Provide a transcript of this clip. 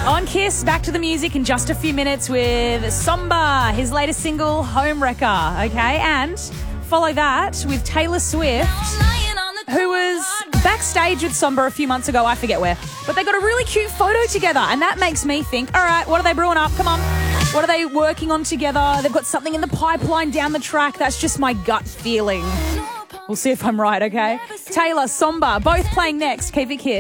On Kiss, back to the music in just a few minutes with Somber, his latest single, Homewrecker, okay? And follow that with Taylor Swift, who was backstage with Somber a few months ago, I forget where. But they got a really cute photo together, and that makes me think, all right, what are they brewing up? Come on. What are they working on together? They've got something in the pipeline down the track. That's just my gut feeling. We'll see if I'm right, okay? Taylor, Somber, both playing next. Keep it Kiss.